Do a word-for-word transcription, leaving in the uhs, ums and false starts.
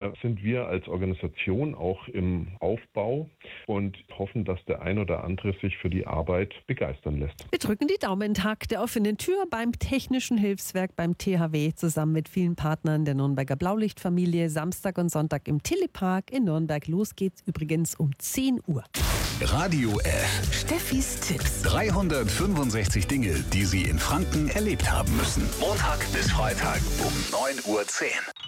Da sind wir als Organisation auch im Aufbau und hoffen, dass der ein oder andere sich für die Arbeit begeistern lässt. Wir drücken die Daumen. Tag der offenen Tür beim Technischen Hilfswerk beim T H W zusammen mit vielen Partnern der Nürnberger Blaulichtfamilie. Samstag und Sonntag im Telepark in Nürnberg. Los geht's übrigens um zehn Uhr. Radio F. Steffis Tipps. dreihundertfünfundsechzig Dinge, die Sie in Franken erlebt haben müssen. Montag bis Freitag um neun Uhr zehn.